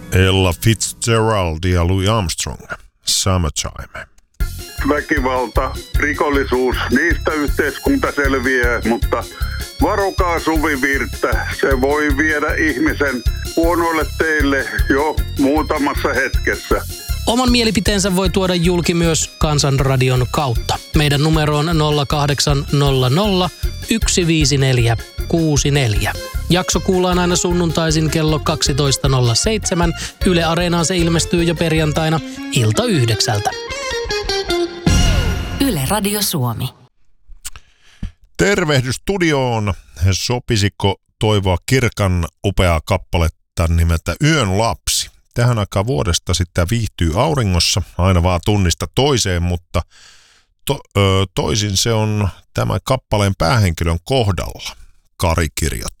Ella Fitzgerald ja Louis Armstrong. Summertime. Väkivalta, rikollisuus, niistä yhteiskunta selviää, mutta varokaa suvivirttä. Se voi viedä ihmisen huonoille teille jo muutamassa hetkessä. Oman mielipiteensä voi tuoda julki myös Kansanradion kautta. Meidän numero on 0800 15464. Jakso kuullaan aina sunnuntaisin kello 12.07. Yle Areenaan se ilmestyy jo perjantaina ilta 9. Yle Radio Suomi. Tervehdys studioon. Sopisiko toivoa Kirkan upeaa kappaletta nimeltä Yön lapsi? Tähän aikaan vuodesta sitten viihtyy auringossa, aina vaan tunnista toiseen, mutta toisin se on tämän kappaleen päähenkilön kohdalla. Kari kirjoittaa.